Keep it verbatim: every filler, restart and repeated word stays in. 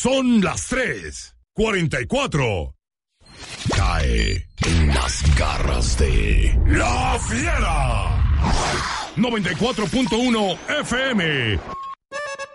Son las tres cuarenta y cuatro. Cae en las garras de La Fiera. noventa y cuatro punto uno F M.